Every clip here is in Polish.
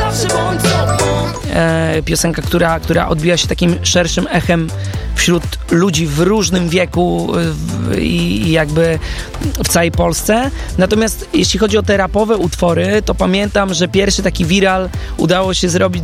zawsze bądź sobą. Piosenka, która odbija się takim szerszym echem wśród ludzi w różnym wieku i jakby w całej Polsce. Natomiast jeśli chodzi o te rapowe utwory, to pamiętam, że pierwszy taki viral udało się zrobić w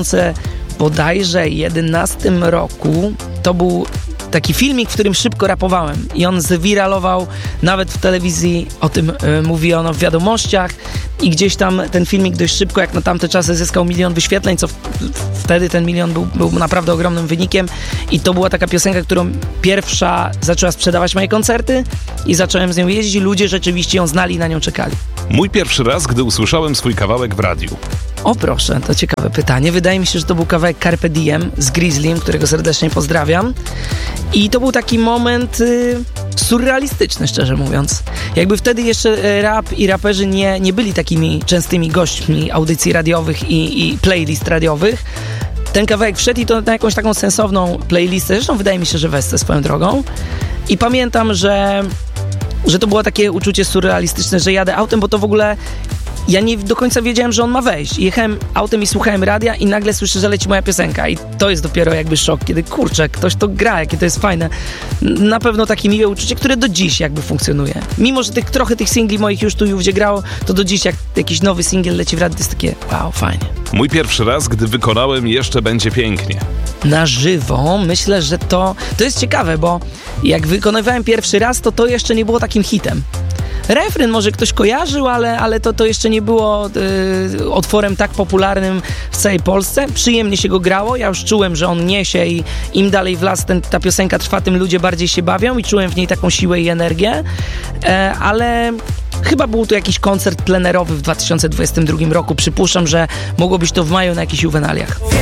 2011 roku. To był taki filmik, w którym szybko rapowałem i on zwiralował, nawet w telewizji o tym mówiono w wiadomościach i gdzieś tam ten filmik dość szybko, jak na tamte czasy, zyskał 1 000 000 wyświetleń, co wtedy ten 1 000 000 był naprawdę ogromnym wynikiem i to była taka piosenka, którą pierwsza zaczęła sprzedawać moje koncerty i zacząłem z nią jeździć, ludzie rzeczywiście ją znali i na nią czekali. Mój pierwszy raz, gdy usłyszałem swój kawałek w radiu. O proszę, to ciekawe pytanie. Wydaje mi się, że to był kawałek Carpe Diem z Grizzlym, którego serdecznie pozdrawiam. I to był taki moment surrealistyczny, szczerze mówiąc. Jakby wtedy jeszcze rap i raperzy nie byli takimi częstymi gośćmi audycji radiowych i playlist radiowych. Ten kawałek wszedł i to na jakąś taką sensowną playlistę. Zresztą wydaje mi się, że Wesce swoją drogą. I pamiętam, że to było takie uczucie surrealistyczne, że jadę autem, bo to w ogóle... Ja nie do końca wiedziałem, że on ma wejść. Jechałem autem i słuchałem radia i nagle słyszę, że leci moja piosenka. I to jest dopiero jakby szok, kiedy kurczę, ktoś to gra, jakie to jest fajne. Na pewno takie miłe uczucie, które do dziś jakby funkcjonuje. Mimo, że trochę tych singli moich już tu i ówdzie grało, to do dziś jak jakiś nowy singiel leci w radio, to jest takie wow, fajnie. Mój pierwszy raz, gdy wykonałem Jeszcze będzie pięknie. Na żywo myślę, że to jest ciekawe, bo jak wykonywałem pierwszy raz, to jeszcze nie było takim hitem. Refren może ktoś kojarzył, ale to jeszcze nie było utworem tak popularnym w całej Polsce. Przyjemnie się go grało, ja już czułem, że on niesie i im dalej w las ta piosenka trwa, tym ludzie bardziej się bawią i czułem w niej taką siłę i energię, ale chyba był to jakiś koncert plenerowy w 2022 roku. Przypuszczam, że mogło być to w maju na jakichś juwenaliach.